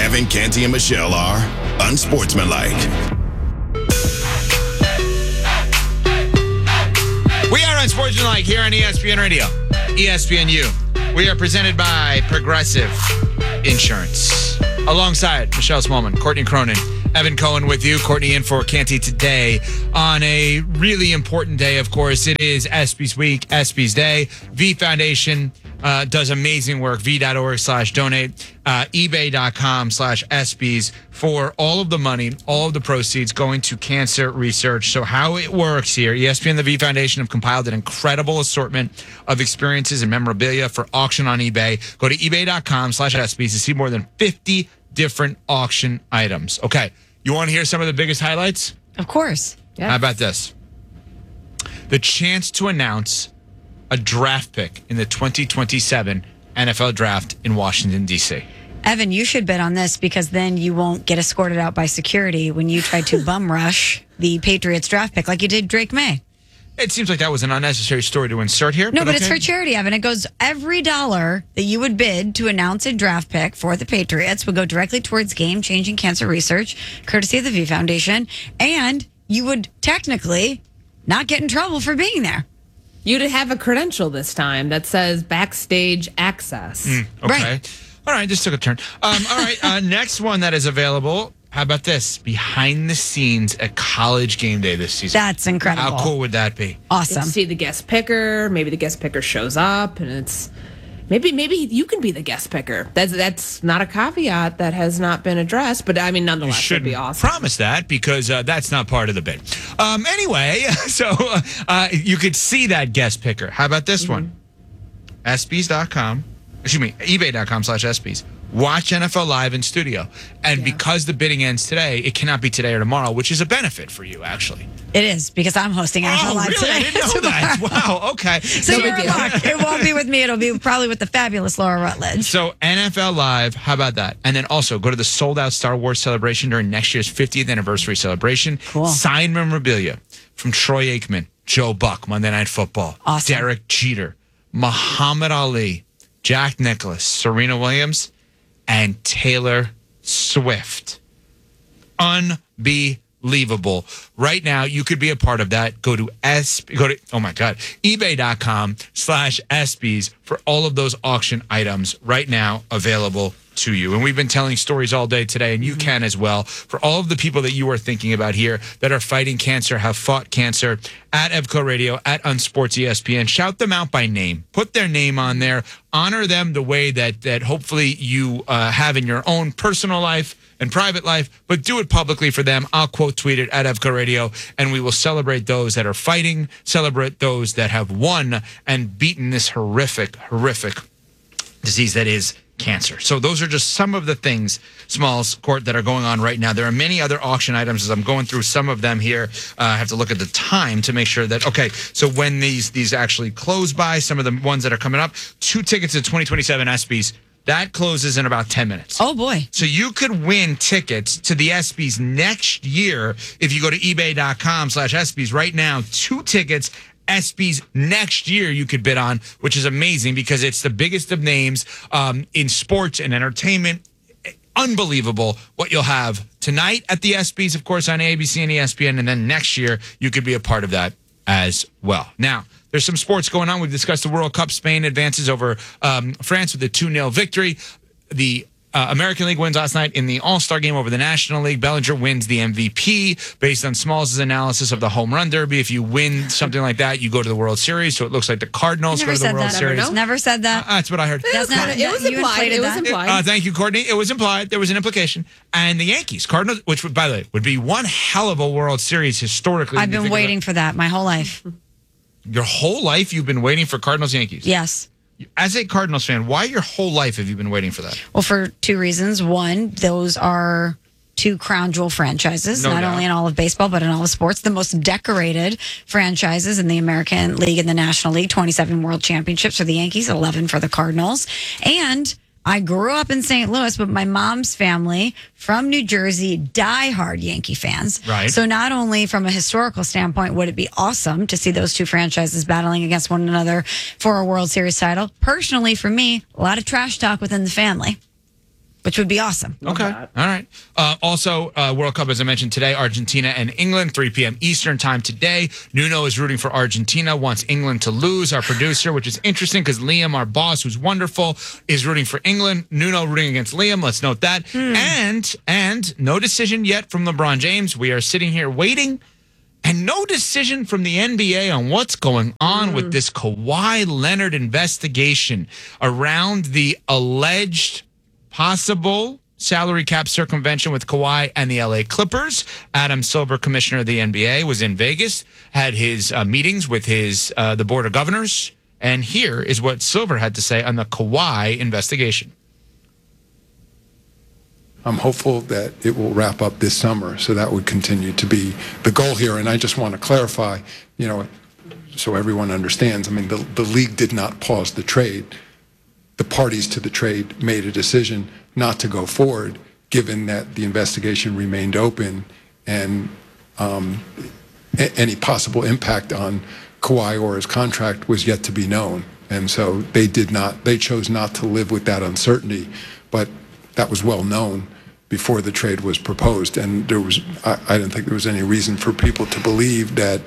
Evan, Canty, and Michelle are unsportsmanlike. We are unsportsmanlike here on ESPN Radio, ESPNU. We are presented by Progressive Insurance. Alongside Michelle Smallman, Courtney Cronin, Evan Cohen with you. Courtney in for Canty today on a really important day, of course. It is ESPYs Week, ESPYs Day. V Foundation does amazing work. V.org/donate. eBay.com/ESPYs for all of the money, all of the proceeds going to cancer research. So how it works here, ESPN and the V Foundation have compiled an incredible assortment of experiences and memorabilia for auction on eBay. Go to eBay.com/ESPYs to see more than 50 different auction items. Okay, you want to hear some of the biggest highlights? Of course. How about this? The chance to announce a draft pick in the 2027 NFL Draft in Washington, D.C. Evan, you should bet on this because then you won't get escorted out by security when you try to bum rush the Patriots draft pick like you did Drake May. It seems like that was an unnecessary story to insert here. No, but okay. it's for charity, Evan. It goes every dollar that you would bid to announce a draft pick for the Patriots would go directly towards game-changing cancer research, courtesy of the V Foundation, and you would technically not get in trouble for being there. You'd have a credential this time that says backstage access. Okay. Right. All right, just took a turn. All right, next one that is available. How about this? Behind the scenes at College Game Day this season. That's incredible. How cool would that be? Awesome. You see the guest picker. Maybe the guest picker shows up, and it's maybe you can be the guest picker. That's not a caveat that has not been addressed, but I mean, nonetheless, it'd be awesome. Promise that because that's not part of the bid. Anyway, so you could see that guest picker. How about this one? ESPYs.com. Excuse me, eBay.com/ESPYs. Watch NFL Live in studio. And because the bidding ends today, it cannot be today or tomorrow, which is a benefit for you, actually. It is because I'm hosting NFL Live really? today. I didn't know that. Wow, okay. So you're in luck. It won't be with me. It'll be probably with the fabulous Laura Rutledge. So NFL Live, how about that? And then also go to the sold-out Star Wars celebration during next year's 50th anniversary celebration. Cool. Signed memorabilia from Troy Aikman, Joe Buck, Monday Night Football, Awesome. Derek Jeter, Muhammad Ali, Jack Nicklaus, Serena Williams, and Taylor Swift. Unbelievable. Right now, you could be a part of that. Go to eBay.com/ESPYs for all of those auction items right now available to you. And we've been telling stories all day today, and you can as well, for all of the people that you are thinking about here that are fighting cancer, have fought cancer, at EVCO Radio, at Unsports ESPN. Shout them out by name. Put their name on there. Honor them the way that hopefully you have in your own personal life and private life, but do it publicly for them. I'll quote tweet it at EVCO Radio, and we will celebrate those that are fighting, celebrate those that have won and beaten this horrific disease that is cancer. So those are just some of the things, Smalls Court, that are going on right now. There are many other auction items. As I'm going through some of them here, I have to look at the time to make sure that, okay, so when these actually close by, some of the ones that are coming up, 2 tickets to 2027 ESPYs, that closes in about 10 minutes. Oh, boy. So you could win tickets to the ESPYs next year if you go to eBay.com/ESPYs right now. 2 tickets, ESPYs next year you could bid on, which is amazing because it's the biggest of names in sports and entertainment. Unbelievable what you'll have tonight at the ESPYs, of course, on ABC and ESPN, and then next year you could be a part of that as well. Now, there's some sports going on. We've discussed the World Cup. Spain advances over France with a 2-0 victory. The American League wins last night in the All-Star game over the National League. Bellinger wins the MVP based on Smalls' analysis of the Home Run Derby. If you win something like that, you go to the World Series. So it looks like the Cardinals go to the World Series. Never said that. That's what I heard. That's not, It was implied. It was implied. Thank you, Courtney. It was implied. There was an implication. And the Yankees, Cardinals, which, by the way, would be one hell of a World Series historically. I've been waiting for that my whole life. Your whole life you've been waiting for Cardinals Yankees? Yes. As a Cardinals fan, why your whole life have you been waiting for that? Well, for 2 reasons. One, those are 2 crown jewel franchises, No not doubt. only in all of baseball, but in all of sports. The most decorated franchises in the American League and the National League. 27 world championships for the Yankees, 11 for the Cardinals. And I grew up in St. Louis, but my mom's family from New Jersey, diehard Yankee fans. Right. So not only from a historical standpoint would it be awesome to see those 2 franchises battling against one another for a World Series title. Personally, for me, a lot of trash talk within the family. which would be awesome. Okay. All right. Also, World Cup, as I mentioned today, Argentina and England, 3 p.m. Eastern time today. Nuno is rooting for Argentina, wants England to lose. Our producer, which is interesting because Liam, our boss, who's wonderful, is rooting for England. Nuno rooting against Liam. Let's note that. And no decision yet from LeBron James. We are sitting here waiting. And no decision from the NBA on what's going on with this Kawhi Leonard investigation around the alleged possible salary cap circumvention with Kawhi and the LA Clippers. Adam Silver, commissioner of the NBA, was in Vegas, had his meetings with the board of governors. And here is what Silver had to say on the Kawhi investigation. I'm hopeful that it will wrap up this summer, so that would continue to be the goal here. And I just want to clarify, so everyone understands, I mean, the league did not pause the trade. The parties to the trade made a decision not to go forward, given that the investigation remained open and any possible impact on Kawhi or his contract was yet to be known. And so they chose not to live with that uncertainty, but that was well known before the trade was proposed. And I didn't think there was any reason for people to believe that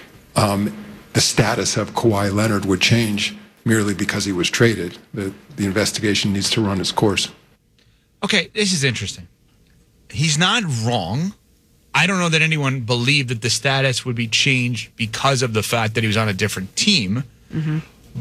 the status of Kawhi Leonard would change merely because he was traded. The investigation needs to run its course. Okay, this is interesting. He's not wrong. I don't know that anyone believed that the status would be changed because of the fact that he was on a different team. Mm-hmm.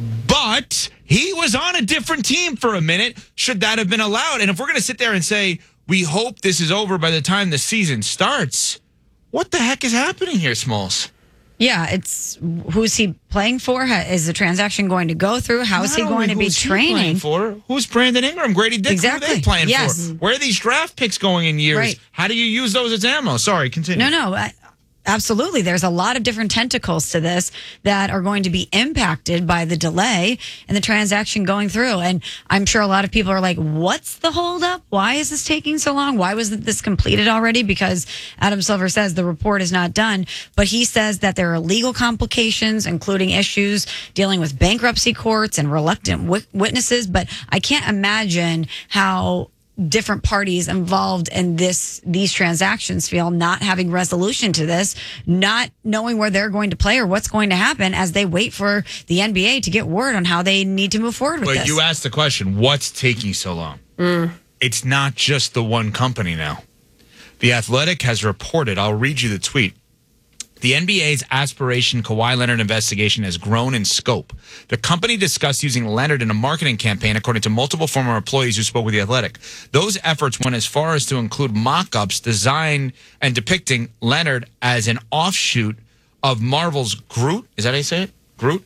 But he was on a different team for a minute. Should that have been allowed? And if we're going to sit there and say, we hope this is over by the time the season starts, what the heck is happening here, Smalls? Yeah, it's who's he playing for? Is the transaction going to go through? How is he going to be training? Who's Brandon Ingram? Grady Dick? Exactly. Who are they playing Yes. for? Where are these draft picks going in years? Right. How do you use those as ammo? Sorry, continue. No. Absolutely. There's a lot of different tentacles to this that are going to be impacted by the delay and the transaction going through. And I'm sure a lot of people are like, what's the holdup? Why is this taking so long? Why wasn't this completed already? Because Adam Silver says the report is not done, but he says that there are legal complications, including issues dealing with bankruptcy courts and reluctant witnesses. But I can't imagine how different parties involved in these transactions feel, not having resolution to this, not knowing where they're going to play or what's going to happen as they wait for the NBA to get word on how they need to move forward with this. But you asked the question, what's taking so long? It's not just the one company now. The Athletic has reported, I'll read you the tweet. The NBA's aspiration Kawhi Leonard investigation has grown in scope. The company discussed using Leonard in a marketing campaign, according to multiple former employees who spoke with The Athletic. Those efforts went as far as to include mock-ups designed and depicting Leonard as an offshoot of Marvel's Groot. Is that how you say it? Groot?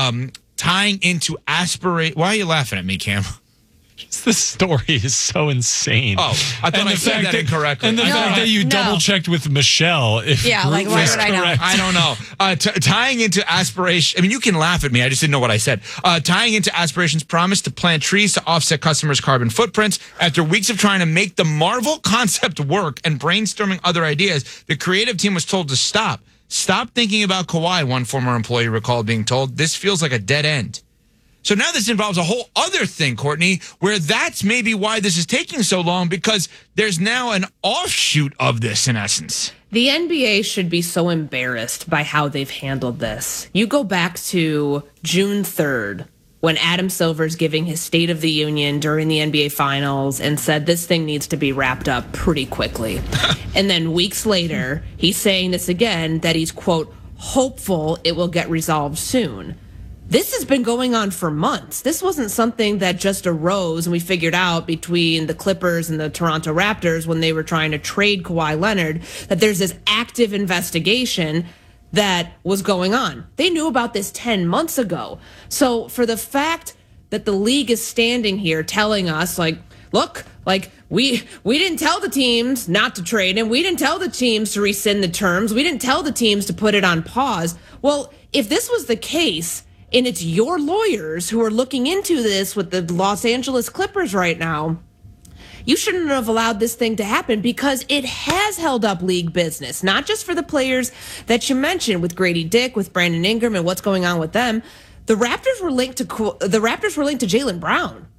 Tying into aspiration. Why are you laughing at me, Cam? This story is so insane. Oh, I thought I said that incorrectly. And the fact that you double-checked with Michelle. Why would I know? I don't know. Tying into aspiration. I mean, you can laugh at me. I just didn't know what I said. Tying into aspirations promise to plant trees to offset customers' carbon footprints. After weeks of trying to make the Marvel concept work and brainstorming other ideas, the creative team was told to stop. Stop thinking about Kawhi, one former employee recalled being told. This feels like a dead end. So now this involves a whole other thing, Courtney, where that's maybe why this is taking so long, because there's now an offshoot of this in essence. The NBA should be so embarrassed by how they've handled this. You go back to June 3rd, when Adam Silver's giving his State of the Union during the NBA Finals and said this thing needs to be wrapped up pretty quickly. And then weeks later, he's saying this again, that he's, quote, hopeful it will get resolved soon. This has been going on for months. This wasn't something that just arose and we figured out between the Clippers and the Toronto Raptors when they were trying to trade Kawhi Leonard, that there's this active investigation that was going on. They knew about this 10 months ago. So for the fact that the league is standing here telling us, like, look, like, we didn't tell the teams not to trade him. We didn't tell the teams to rescind the terms. We didn't tell the teams to put it on pause. Well, if this was the case, and it's your lawyers who are looking into this with the Los Angeles Clippers right now, you shouldn't have allowed this thing to happen, because it has held up league business, not just for the players that you mentioned with Grady Dick, with Brandon Ingram, and what's going on with them. The Raptors were linked to Jaylen Brown.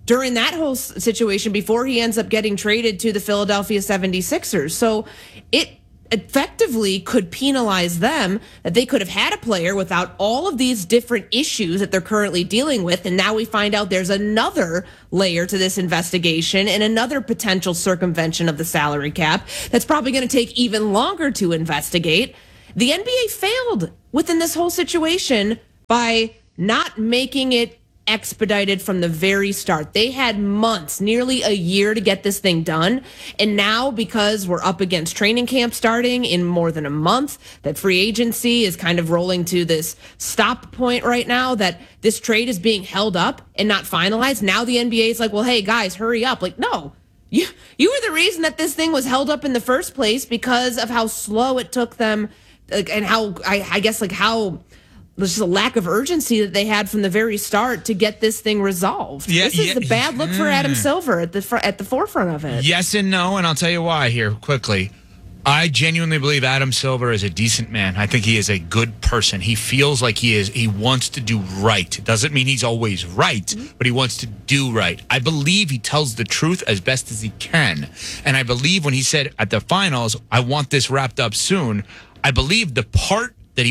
during that whole situation before he ends up getting traded to the Philadelphia 76ers. So it effectively could penalize them, that they could have had a player without all of these different issues that they're currently dealing with. And now we find out there's another layer to this investigation and another potential circumvention of the salary cap that's probably going to take even longer to investigate. The NBA failed within this whole situation by not making it expedited from the very start. They had months, nearly a year to get this thing done. And now, because we're up against training camp starting in more than a month, that free agency is kind of rolling to this stop point right now, that this trade is being held up and not finalized. Now the NBA is like, well, hey, guys, hurry up. Like, no, you were the reason that this thing was held up in the first place because of how slow it took them, and how, I guess, like how there's just a lack of urgency that they had from the very start to get this thing resolved. This is a bad look for Adam Silver at the forefront of it. Yes and no, and I'll tell you why here quickly. I genuinely believe Adam Silver is a decent man. I think he is a good person. He feels like he wants to do right. It doesn't mean he's always right, but he wants to do right. I believe he tells the truth as best as he can. And I believe when he said at the finals, I want this wrapped up soon, I believe the part that he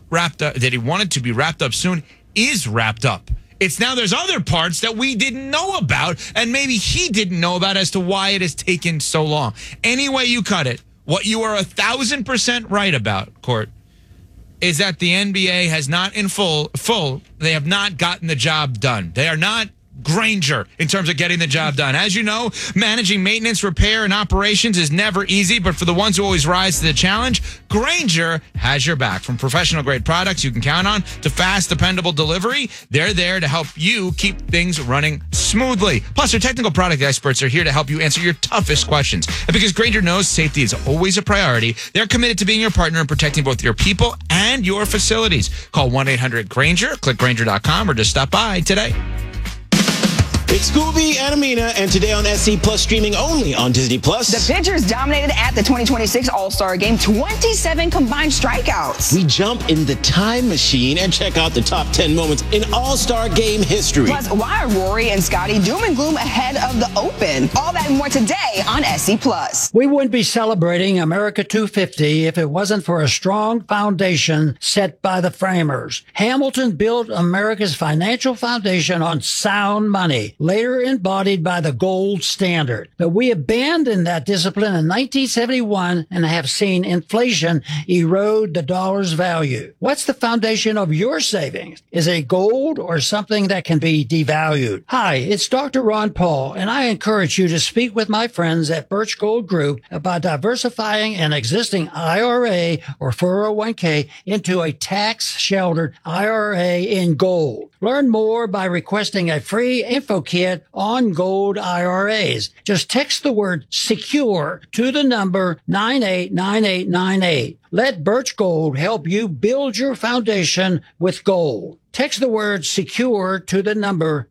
wanted to be wrapped up soon is wrapped up. It's now there's other parts that we didn't know about, and maybe he didn't know about as to why it has taken so long. Any way you cut it, what you are 1,000% right about, Court, is that the NBA has not in full, they have not gotten the job done. They are not Grainger in terms of getting the job done. As you know, managing maintenance, repair, and operations is never easy, but for the ones who always rise to the challenge, Grainger has your back. From professional grade products you can count on to fast, dependable delivery, they're there to help you keep things running smoothly. Plus, their technical product experts are here to help you answer your toughest questions. And because Grainger knows safety is always a priority, they're committed to being your partner in protecting both your people and your facilities. Call 1-800-GRAINGER, click Grainger.com, or just stop by today. It's Scooby and Amina, and today on SC Plus, streaming only on Disney Plus. The pitchers dominated at the 2026 All-Star Game, 27 combined strikeouts. We jump in the time machine and check out the top 10 moments in All-Star Game history. Plus, why are Rory and Scotty doom and gloom ahead of the Open? All that and more today on SC Plus. We wouldn't be celebrating America 250 if it wasn't for a strong foundation set by the framers. Hamilton built America's financial foundation on sound money, later embodied by the gold standard. But we abandoned that discipline in 1971 and have seen inflation erode the dollar's value. What's the foundation of your savings? Is it gold or something that can be devalued? Hi, it's Dr. Ron Paul, and I encourage you to speak with my friends at Birch Gold Group about diversifying an existing IRA or 401k into a tax-sheltered IRA in gold. Learn more by requesting a free info kit on gold IRAs. Just text the word SECURE to the number 989898. Let Birch Gold help you build your foundation with gold. Text the word SECURE to the number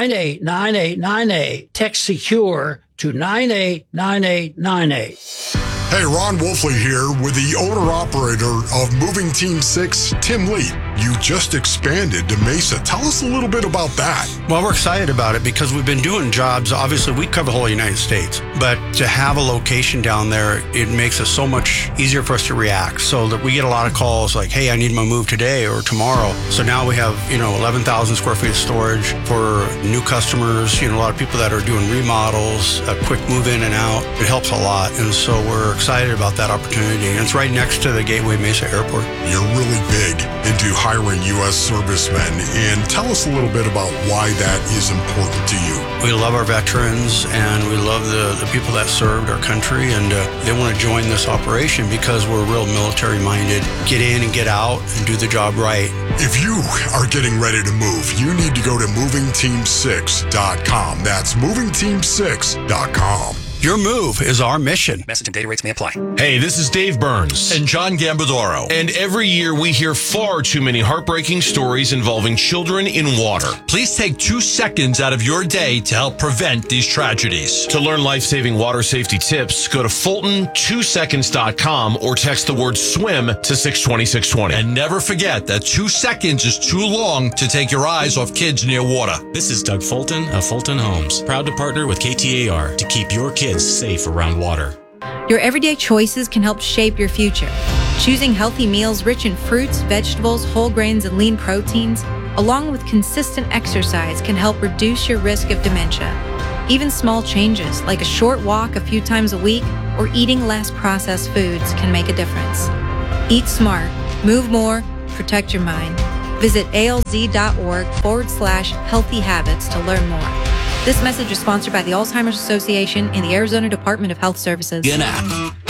989898. Text SECURE to 989898. Hey, Ron Wolfley here with the owner-operator of Moving Team 6, Tim Lee. You just expanded to Mesa. Tell us a little bit about that. Well, we're excited about it because we've been doing jobs. Obviously, we cover the whole United States. But to have a location down there, it makes it so much easier for us to react. So that we get a lot of calls like, hey, I need my move today or tomorrow. So now we have, 11,000 square feet of storage for new customers, a lot of people that are doing remodels, a quick move in and out. It helps a lot. And so we're excited about that opportunity. And it's right next to the Gateway Mesa Airport. You're really big into hiring U.S. servicemen. And tell us a little bit about why that is important to you. We love our veterans and we love the people that served our country, and they want to join this operation because we're real military minded. Get in and get out and do the job right. If you are getting ready to move, you need to go to movingteam6.com. That's movingteam6.com. Your move is our mission. Message and data rates may apply. Hey, this is Dave Burns And John Gambadoro. And every year we hear far too many heartbreaking stories involving children in water. Please take 2 seconds out of your day to help prevent these tragedies. To learn life-saving water safety tips, go to Fulton2seconds.com or text the word SWIM to 620-620. And never forget that 2 seconds is too long to take your eyes off kids near water. This is Doug Fulton of Fulton Homes, proud to partner with KTAR to keep your kids safe around water. Your everyday choices can help shape your future. Choosing healthy meals rich in fruits, vegetables, whole grains, and lean proteins, along with consistent exercise, can help reduce your risk of dementia. Even small changes, like a short walk a few times a week or eating less processed foods, can make a difference. Eat smart, move more, protect your mind. Visit alz.org/healthy habits to learn more. This message is sponsored by the Alzheimer's Association and the Arizona Department of Health Services. An app.